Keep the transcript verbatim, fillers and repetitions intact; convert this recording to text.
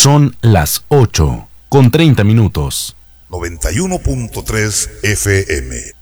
Son las ocho con treinta minutos. noventa y uno punto tres F M.